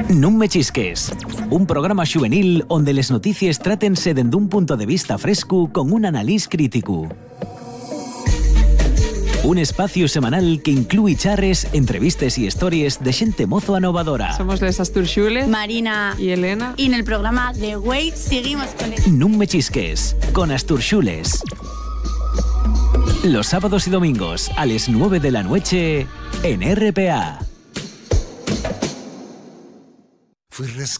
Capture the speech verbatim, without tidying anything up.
Non me chisques, un programa juvenil onde les notícies trátense dende un punto de vista fresco con un analís crítico. Un espacio semanal que inclúe charres, entrevistes y historias de xente mozo anovadora. Somos les Asturxules, Marina y Elena. Y en el programa The Way seguimos con el... Non me chisques, con Asturxules. Los sábados y domingos a las nueve de la noche en R P A. Fui